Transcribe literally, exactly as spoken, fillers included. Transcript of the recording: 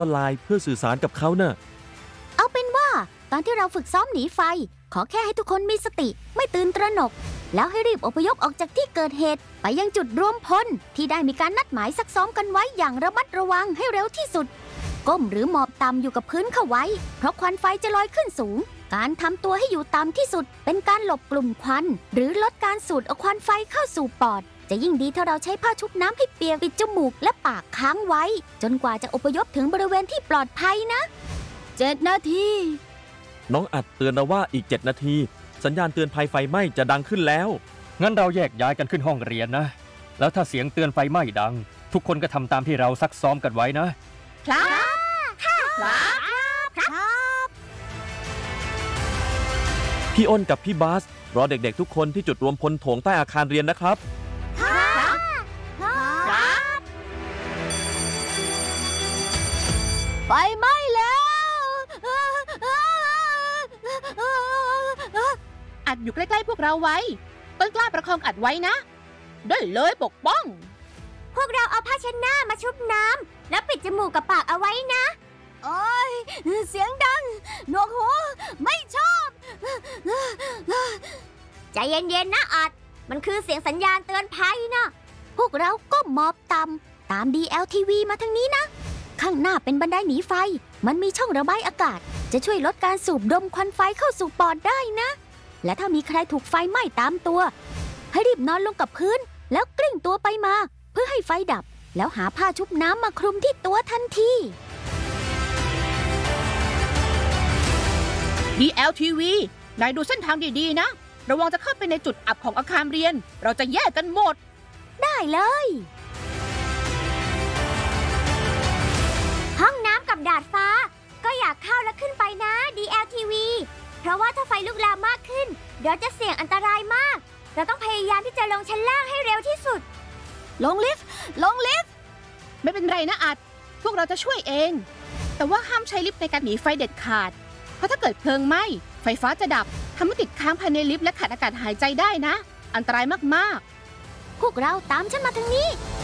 ไลน์เพื่อสื่อสารกับเขาเน่ะเอาเป็นว่าตอนที่เราฝึกซ้อมหนีไฟขอแค่ให้ทุกคนมีสติไม่ตื่นตระหนกแล้วให้รีบอพยพออกจากที่เกิดเหตุไปยังจุดรวมพลที่ได้มีการนัดหมายซักซ้อมกันไว้อย่างระมัดระวังให้เร็วที่สุดก้มหรือหมอบต่ำอยู่กับพื้นเข้าไว้เพราะควันไฟจะลอยขึ้นสูงการทำตัวให้อยู่ต่ำที่สุดเป็นการหลบกลุ่มควันหรือลดการสูดเอาควันไฟเข้าสู่ปอดจะยิ่งดีถ้าเราใช้ผ้าชุบน้ำให้เปียกปิดจมูกและปากค้างไว้จนกว่าจะอพยพถึงบริเวณที่ปลอดภัยนะเจ็ดนาทีน้องอัดเตือนเราว่าอีกเจ็ดนาทีสัญญาณเตือนภัยไฟไหม้จะดังขึ้นแล้วงั้นเราแยกย้ายกันขึ้นห้องเรียนนะแล้วถ้าเสียงเตือนไฟไหม้ดังทุกคนก็ทำตามที่เราซักซ้อมกันไว้นะครับครับครับพี่อ้นกับพี่บาสรอเด็กๆทุกคนที่จุดรวมพลโถงใต้อาคารเรียนนะครับครับครับไฟไหม้แล้วอัดอยู่ใกล้ๆพวกเราไว้ต้นกล้าประคองอัดไว้นะได้เลยปกป้องพวกเราเอาผ้าเช็ดหน้ามาชุบน้ำแล้วปิดจมูกกับปากเอาไว้นะโอ้ยเสียงดังหนวกหูไม่ชอบใจเย็นๆนะอัดมันคือเสียงสัญญาณเตือนภัยนะพวกเราก็มอบต่ำตาม ดี แอล ที วี มาทางนี้นะข้างหน้าเป็นบันไดหนีไฟมันมีช่องระบายอากาศจะช่วยลดการสูบดมควันไฟเข้าสู่ปอดได้นะและถ้ามีใครถูกไฟไหม้ตามตัวให้รีบนอนลงกับพื้นแล้วกลิ้งตัวไปมาเพื่อให้ไฟดับแล้วหาผ้าชุบน้ำมาคลุมที่ตัวทันทีดี แอล ที วี นายดูเส้นทางดีๆนะระวังจะเข้าไปในจุดอับของอาคารเรียนเราจะแยกกันหมดได้เลยห้องน้ำกับดาดฟ้าก็อยากเข้าและขึ้นไปนะ ดี แอล ที วี เพราะว่าถ้าไฟลุกลามมากขึ้นเดี๋ยวจะเสี่ยงอันตรายมากเราต้องพยายามที่จะลงชั้นล่างให้เร็วที่สุดลงลิฟต์ลงลิฟต์ไม่เป็นไรนะอัดพวกเราจะช่วยเองแต่ว่าห้ามใช้ลิฟต์ในการหนีไฟเด็ดขาดเพราะถ้าเกิดเพลิงไหม้ไฟฟ้าจะดับทำให้ติดค้างภายในลิฟต์และขาดอากาศหายใจได้นะอันตรายมากๆพวกเราตามฉันมาทางนี้